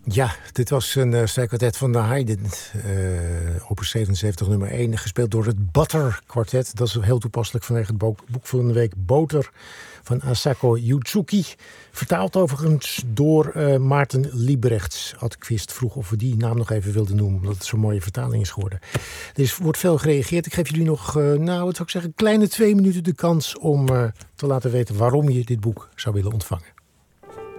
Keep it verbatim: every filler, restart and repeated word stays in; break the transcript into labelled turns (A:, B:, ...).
A: Ja, dit was een uh, strijkkwartet van de Haydn. Uh, opus zevenenzeventig, nummer één. Gespeeld door het Butter Quartet. Dat is heel toepasselijk vanwege het boek van de week Boter van Asako Yutsuki. Vertaald overigens door uh, Maarten Liebrechts. Adquist vroeg of we die naam nog even wilden noemen, omdat het zo'n mooie vertaling is geworden. Er is, wordt veel gereageerd. Ik geef jullie nog, uh, nou, wat zou ik zeggen, kleine twee minuten de kans om uh, te laten weten waarom je dit boek zou willen ontvangen.